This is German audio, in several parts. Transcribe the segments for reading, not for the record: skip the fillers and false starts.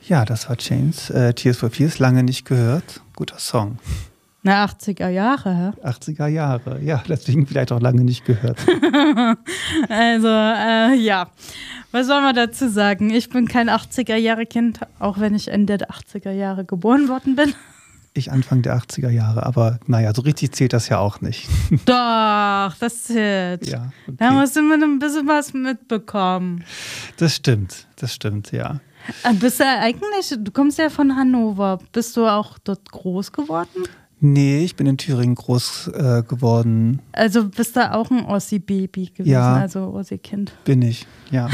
Ja, das war Chains. Tears for Fears, lange nicht gehört. Guter Song. Na, 80er Jahre, hä? 80er Jahre, ja, deswegen vielleicht auch lange nicht gehört. Also, ja. Was soll man dazu sagen? Ich bin kein 80er-Jahre-Kind, auch wenn ich Ende der 80er Jahre geboren worden bin. Ich Anfang der 80er Jahre, aber naja, so richtig zählt das ja auch nicht. Doch, das zählt. Ja, okay. Da musst du mit ein bisschen was mitbekommen. Das stimmt, ja. Bist du eigentlich, du kommst ja von Hannover, bist du auch dort groß geworden? Nee, ich bin in Thüringen groß geworden. Also bist du auch ein Ossi-Baby gewesen, ja, also Ossi-Kind? Bin ich. Habe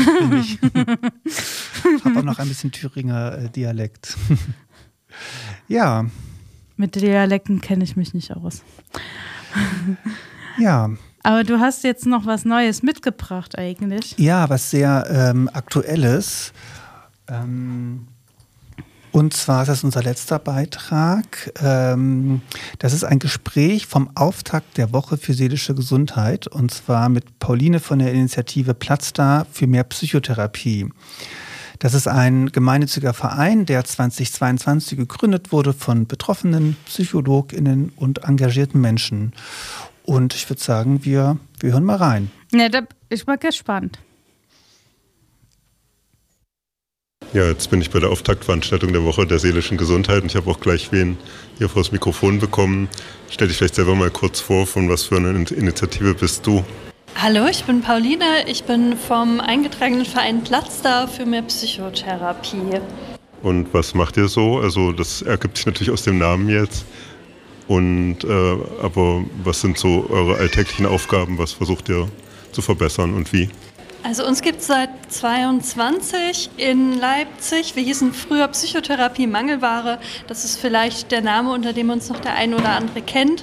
auch noch ein bisschen Thüringer Dialekt. Ja. Mit Dialekten kenne ich mich nicht aus. Ja. Aber du hast jetzt noch was Neues mitgebracht eigentlich. Ja, was sehr Aktuelles. Und zwar ist das unser letzter Beitrag. Das ist ein Gespräch vom Auftakt der Woche für seelische Gesundheit. Und zwar mit Pauline von der Initiative Platz da für mehr Psychotherapie. Das ist ein gemeinnütziger Verein, der 2022 gegründet wurde von Betroffenen, PsychologInnen und engagierten Menschen. Und ich würde sagen, wir hören mal rein. Ja, ich bin gespannt. Ja, jetzt bin ich bei der Auftaktveranstaltung der Woche der seelischen Gesundheit und ich habe auch gleich wen hier vor das Mikrofon bekommen. Stell dich vielleicht selber mal kurz vor, von was für eine Initiative bist du? Hallo, ich bin Pauline, ich bin vom eingetragenen Verein Platz da für mehr Psychotherapie. Und was macht ihr so? Also das ergibt sich natürlich aus dem Namen jetzt. Und aber was sind so eure alltäglichen Aufgaben? Was versucht ihr zu verbessern und wie? Also uns gibt es seit 22 in Leipzig. Wir hießen früher Psychotherapie Mangelware. Das ist vielleicht der Name, unter dem uns noch der ein oder andere kennt.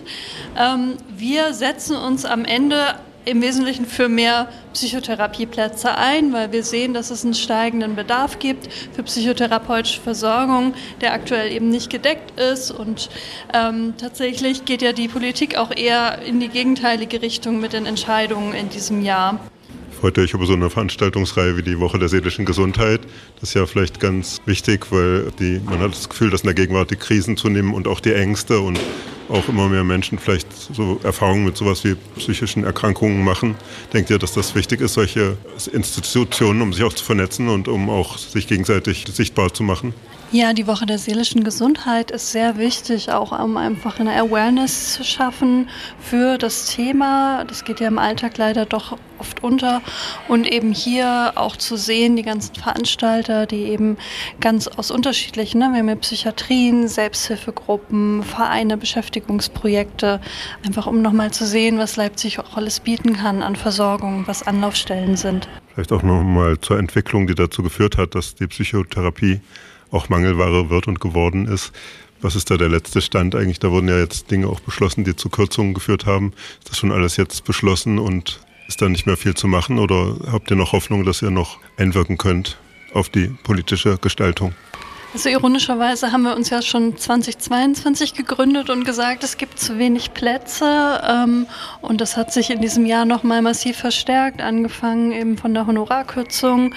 Wir setzen uns am Ende im Wesentlichen für mehr Psychotherapieplätze ein, weil wir sehen, dass es einen steigenden Bedarf gibt für psychotherapeutische Versorgung, der aktuell eben nicht gedeckt ist. Und tatsächlich geht ja die Politik auch eher in die gegenteilige Richtung mit den Entscheidungen in diesem Jahr. Freut ihr euch über so eine Veranstaltungsreihe wie die Woche der seelischen Gesundheit? Das ist ja vielleicht ganz wichtig, weil man hat das Gefühl, dass in der Gegenwart die Krisen zunehmen und auch die Ängste und auch immer mehr Menschen vielleicht so Erfahrungen mit sowas wie psychischen Erkrankungen machen. Denkt ihr, dass das wichtig ist, solche Institutionen, um sich auch zu vernetzen und um auch sich gegenseitig sichtbar zu machen? Ja, die Woche der seelischen Gesundheit ist sehr wichtig, auch um einfach eine Awareness zu schaffen für das Thema. Das geht ja im Alltag leider doch oft unter. Und eben hier auch zu sehen, die ganzen Veranstalter, die eben ganz aus unterschiedlichen, wir haben ja Psychiatrien, Selbsthilfegruppen, Vereine, Beschäftigungsprojekte, einfach um nochmal zu sehen, was Leipzig auch alles bieten kann an Versorgung, was Anlaufstellen sind. Vielleicht auch nochmal zur Entwicklung, die dazu geführt hat, dass die Psychotherapie auch Mangelware wird und geworden ist. Was ist da der letzte Stand eigentlich? Da wurden ja jetzt Dinge auch beschlossen, die zu Kürzungen geführt haben. Ist das schon alles jetzt beschlossen und ist da nicht mehr viel zu machen? Oder habt ihr noch Hoffnung, dass ihr noch einwirken könnt auf die politische Gestaltung? Also ironischerweise haben wir uns ja schon 2022 gegründet und gesagt, es gibt zu wenig Plätze und das hat sich in diesem Jahr nochmal massiv verstärkt, angefangen eben von der Honorarkürzung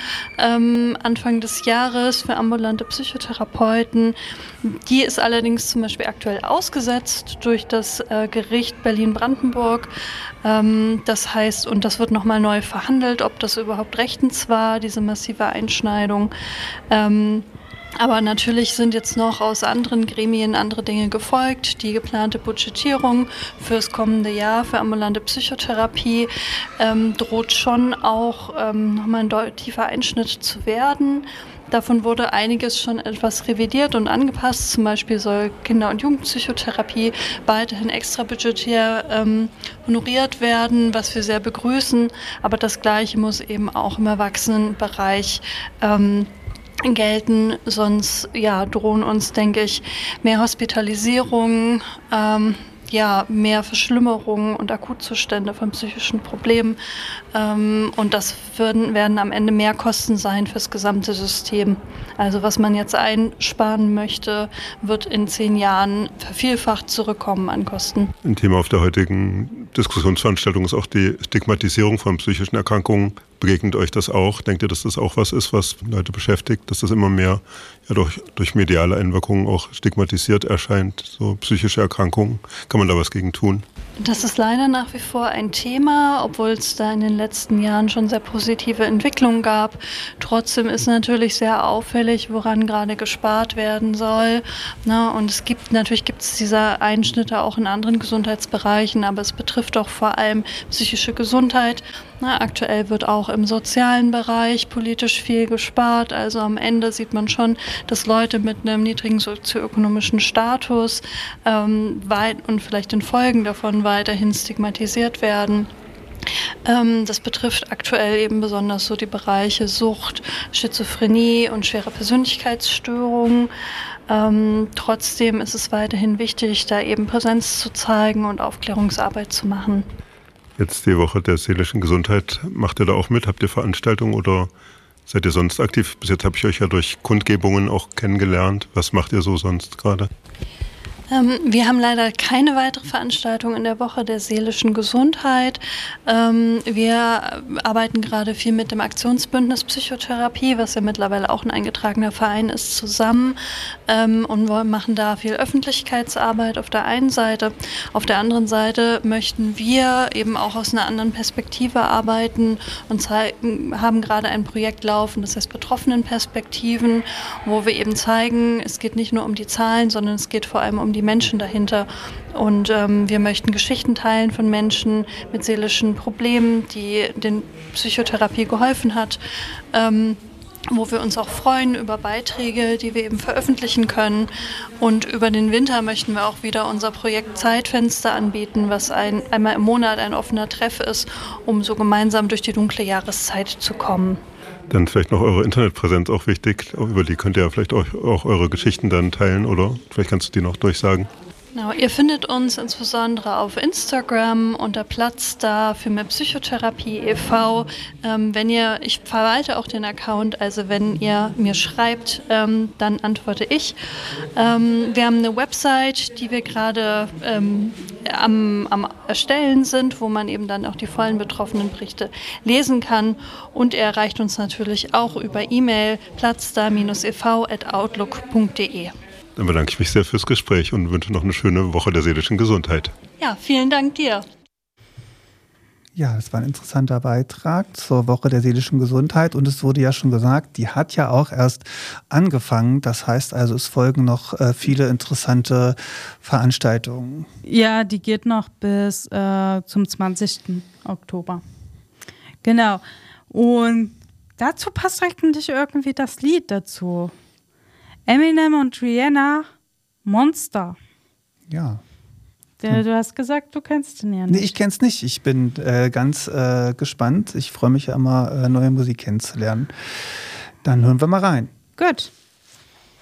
Anfang des Jahres für ambulante Psychotherapeuten. Die ist allerdings zum Beispiel aktuell ausgesetzt durch das Gericht Berlin-Brandenburg. Das heißt, und das wird nochmal neu verhandelt, ob das überhaupt rechtens war, diese massive Einschneidung. Aber natürlich sind jetzt noch aus anderen Gremien andere Dinge gefolgt. Die geplante Budgetierung fürs kommende Jahr für ambulante Psychotherapie droht schon auch nochmal ein tiefer Einschnitt zu werden. Davon wurde einiges schon etwas revidiert und angepasst. Zum Beispiel soll Kinder- und Jugendpsychotherapie weiterhin extra budgetär honoriert werden, was wir sehr begrüßen. Aber das Gleiche muss eben auch im Erwachsenenbereich gelten, sonst drohen uns, denke ich, mehr Hospitalisierungen, mehr Verschlimmerungen und Akutzustände von psychischen Problemen und das werden am Ende mehr Kosten sein fürs gesamte System. Also was man jetzt einsparen möchte, wird in 10 Jahren vervielfacht zurückkommen an Kosten. Ein Thema auf der heutigen Diskussionsveranstaltung ist auch die Stigmatisierung von psychischen Erkrankungen. Begegnet euch das auch? Denkt ihr, dass das auch was ist, was Leute beschäftigt, dass das immer mehr durch mediale Einwirkungen auch stigmatisiert erscheint, so psychische Erkrankungen? Kann man da was gegen tun? Das ist leider nach wie vor ein Thema, obwohl es da in den letzten Jahren schon sehr positive Entwicklungen gab. Trotzdem ist natürlich sehr auffällig, woran gerade gespart werden soll. Und natürlich gibt es diese Einschnitte auch in anderen Gesundheitsbereichen, aber es betrifft doch vor allem psychische Gesundheit. Aktuell wird auch im sozialen Bereich politisch viel gespart. Also am Ende sieht man schon, dass Leute mit einem niedrigen sozioökonomischen Status und vielleicht in Folgen davon weiterhin stigmatisiert werden. Das betrifft aktuell eben besonders so die Bereiche Sucht, Schizophrenie und schwere Persönlichkeitsstörungen. Trotzdem ist es weiterhin wichtig, da eben Präsenz zu zeigen und Aufklärungsarbeit zu machen. Jetzt die Woche der seelischen Gesundheit. Macht ihr da auch mit? Habt ihr Veranstaltungen oder seid ihr sonst aktiv? Bis jetzt habe ich euch ja durch Kundgebungen auch kennengelernt. Was macht ihr so sonst gerade? Wir haben leider keine weitere Veranstaltung in der Woche der seelischen Gesundheit. Wir arbeiten gerade viel mit dem Aktionsbündnis Psychotherapie, was ja mittlerweile auch ein eingetragener Verein ist, zusammen und wir machen da viel Öffentlichkeitsarbeit auf der einen Seite. Auf der anderen Seite möchten wir eben auch aus einer anderen Perspektive arbeiten und haben gerade ein Projekt laufen, das heißt Betroffenenperspektiven, wo wir eben zeigen, es geht nicht nur um die Zahlen, sondern es geht vor allem um die Menschen dahinter. Und wir möchten Geschichten teilen von Menschen mit seelischen Problemen, die den Psychotherapie geholfen hat, wo wir uns auch freuen über Beiträge, die wir eben veröffentlichen können. Und über den Winter möchten wir auch wieder unser Projekt Zeitfenster anbieten, was einmal im Monat ein offener Treff ist, um so gemeinsam durch die dunkle Jahreszeit zu kommen. Dann vielleicht noch eure Internetpräsenz auch wichtig. Über die könnt ihr ja vielleicht auch eure Geschichten dann teilen, oder? Vielleicht kannst du die noch durchsagen. Genau, ihr findet uns insbesondere auf Instagram unter Platz da für mehr Psychotherapie e.V. Ich verwalte auch den Account, also wenn ihr mir schreibt, dann antworte ich. Wir haben eine Website, die wir gerade am Erstellen sind, wo man eben dann auch die vollen Betroffenenberichte lesen kann. Und er erreicht uns natürlich auch über E-Mail platzda-ev@outlook.de. Dann bedanke ich mich sehr fürs Gespräch und wünsche noch eine schöne Woche der seelischen Gesundheit. Ja, vielen Dank dir. Ja, das war ein interessanter Beitrag zur Woche der seelischen Gesundheit und es wurde ja schon gesagt, die hat ja auch erst angefangen. Das heißt also, es folgen noch viele interessante Veranstaltungen. Ja, die geht noch bis zum 20. Oktober. Genau. Und dazu passt eigentlich irgendwie das Lied dazu. Eminem und Rihanna, Monster. Ja. Du hast gesagt, du kennst den ja nicht. Nee, ich kenn's nicht. Ich bin ganz gespannt. Ich freue mich ja immer, neue Musik kennenzulernen. Dann hören wir mal rein. Gut.